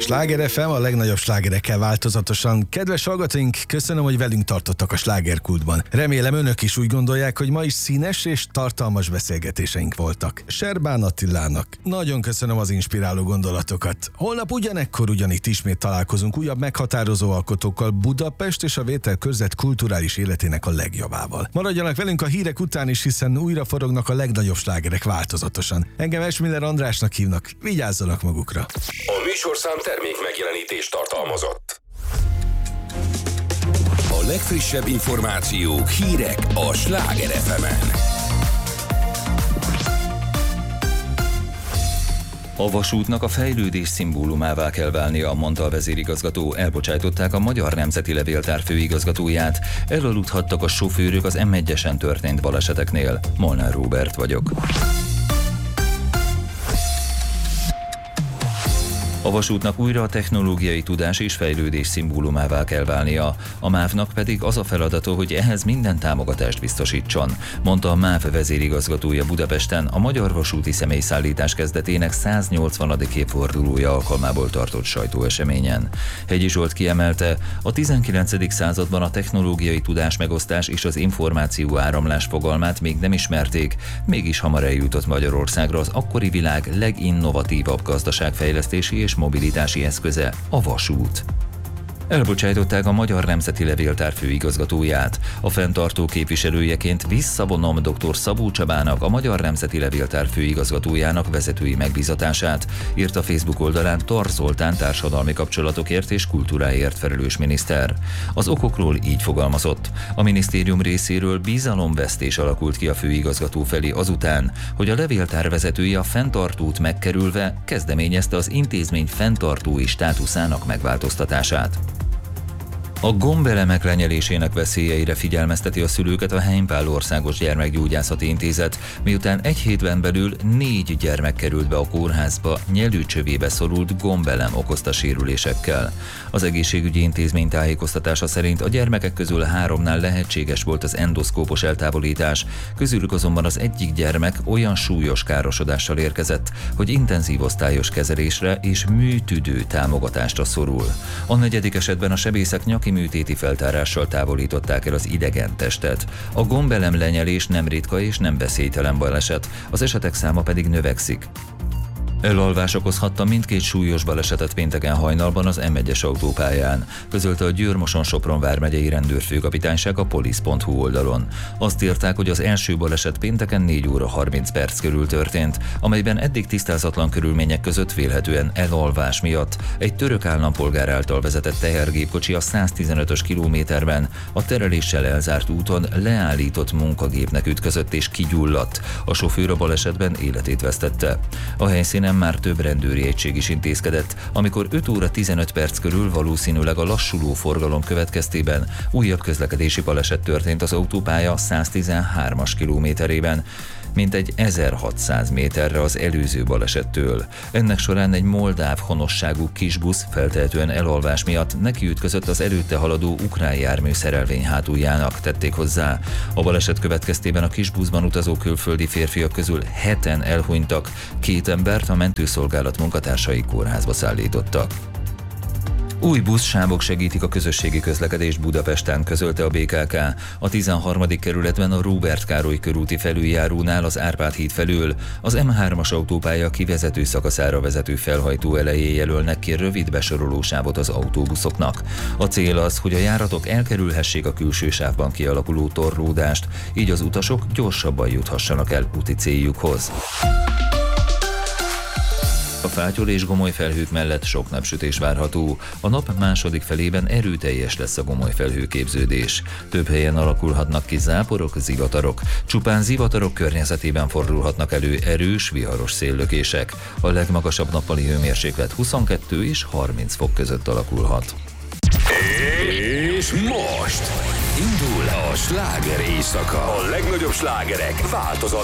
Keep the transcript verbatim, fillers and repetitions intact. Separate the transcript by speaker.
Speaker 1: Sláger ef em, a legnagyobb slágerekkel változatosan. Kedves hallgatóink, köszönöm, hogy velünk tartottak a slágerkultban. Remélem önök is úgy gondolják, hogy ma is színes és tartalmas beszélgetéseink voltak. Serbán Attilának nagyon köszönöm az inspiráló gondolatokat. Holnap ugyanekkor ugyanitt ismét találkozunk újabb meghatározó alkotókkal Budapest és a Vételkörzet kulturális életének a legjavával. Maradjanak velünk a hírek után is, hiszen újra forognak a legnagyobb slágerek változatosan. Engem Esmiller Andrásnak hívnak, vigyázzanak magukra.
Speaker 2: A műsorszám termék megjelenítést tartalmazott. A legfrissebb információk, hírek a Sláger ef emen.
Speaker 3: A vasútnak a fejlődés szimbólumává kell válnia, mondta a vezérigazgató. Elbocsájtották a Magyar Nemzeti Levéltár főigazgatóját. Elaludhattak a sofőrök az em egyesen történt baleseteknél. Molnár Róbert vagyok. A vasútnak újra a technológiai tudás és fejlődés szimbólumává kell válnia, a MÁV-nak pedig az a feladata, hogy ehhez minden támogatást biztosítson, mondta a MÁV vezérigazgatója Budapesten a Magyar Vasúti Személyszállítás kezdetének száznyolcvanadik évfordulója alkalmából tartott sajtóeseményen. Hegyi Zsolt kiemelte, a tizenkilencedik században a technológiai tudásmegosztás és az információ áramlás fogalmát még nem ismerték, mégis hamar eljutott Magyarországra az akkori világ leginnovatívabb gazdaságfejlesztési és mobilitási eszköze, a vasút. Elbocsájtották a Magyar Nemzeti Levéltár főigazgatóját. A fenntartó képviselőjeként visszavonom dr. Szabó Csabának, a Magyar Nemzeti Levéltár főigazgatójának vezetői megbízatását, írt a Facebook oldalán Tar Zoltán társadalmi kapcsolatokért és kultúráért felelős miniszter. Az okokról így fogalmazott. A minisztérium részéről bizalomvesztés alakult ki a főigazgató felé azután, hogy a levéltár vezetője a fenntartót megkerülve kezdeményezte az intézmény fenntartói státuszának megváltoztatását. A gombelemek lenyelésének veszélyeire figyelmezteti a szülőket a Heimpál Országos Gyermekgyógyászati Intézet, miután egy hétben belül négy gyermek került be a kórházba nyelőcsövébe szorult gombelem okozta sérülésekkel. Az egészségügyi intézmény tájékoztatása szerint a gyermekek közül háromnál lehetséges volt az endoszkópos eltávolítás, közülük azonban az egyik gyermek olyan súlyos károsodással érkezett, hogy intenzív osztályos kezelésre és műtüdő támogatásra szorul. A negyedik esetben a sebészek nyaki műtéti feltárással távolították el az idegen testet. A gombelem lenyelés nem ritka és nem veszélytelen baleset, az esetek száma pedig növekszik. Elalvás okozhatta mindkét súlyos balesetet pénteken hajnalban az em egyes autópályán, közölte a Győr-Moson-Sopron vármegyei rendőrfőkapitányság a polisz pont hu oldalon. Azt írták, hogy az első baleset pénteken négy óra harminc perc körül történt, amelyben eddig tisztázatlan körülmények között vélhetően elalvás miatt egy török állampolgár által vezetett tehergépkocsi a száztizenötös kilométerben a tereléssel elzárt úton leállított munkagépnek ütközött és kigyulladt. A sofőr a balesetben életét vesztette. A helyszínen már több rendőri egység is intézkedett, amikor öt óra tizenöt perc körül valószínűleg a lassuló forgalom következtében újabb közlekedési baleset történt az autópálya száztizenhármas kilométerében, mintegy ezerhatszáz méterre az előző balesettől. Ennek során egy moldáv honosságú kisbusz feltehetően elalvás miatt nekiütközött az előtte haladó ukrán jármű szerelvény hátuljának, tették hozzá. A baleset következtében a kisbuszban utazó külföldi férfiak közül heten elhunytak, két embert a mentőszolgálat munkatársai kórházba szállítottak. Új buszsávok segítik a közösségi közlekedést Budapesten, közölte a bé ká ká. A tizenharmadik kerületben a Róbert Károly körúti felüljárónál az Árpád híd felől az em hármas autópálya kivezető szakaszára vezető felhajtó elején jelölnek ki rövid besorolósávot az autóbuszoknak. A cél az, hogy a járatok elkerülhessék a külső sávban kialakuló torlódást, így az utasok gyorsabban juthassanak el úti céljukhoz. A fátyol és gomoly felhők mellett sok napsütés várható. A nap második felében erőteljes lesz a gomoly felhőképződés. Több helyen alakulhatnak ki záporok, zivatarok. Csupán zivatarok környezetében fordulhatnak elő erős, viharos széllökések. A legmagasabb nappali hőmérséklet huszonkettő és harminc fok között alakulhat.
Speaker 2: És most indul a sláger éjszaka. A legnagyobb slágerek változatlanul.